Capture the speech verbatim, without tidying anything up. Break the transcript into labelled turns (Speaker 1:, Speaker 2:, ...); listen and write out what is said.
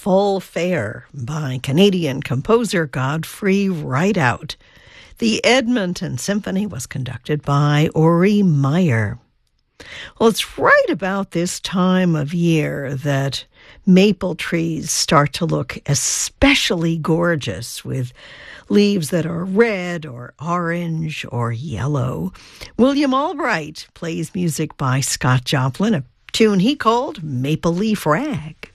Speaker 1: Full Fare by Canadian composer Godfrey Rideout. The Edmonton Symphony was conducted by Ori Meyer. Well, it's right about this time of year that maple trees start to look especially gorgeous, with leaves that are red or orange or yellow. William Albright plays music by Scott Joplin, a tune he called Maple Leaf Rag.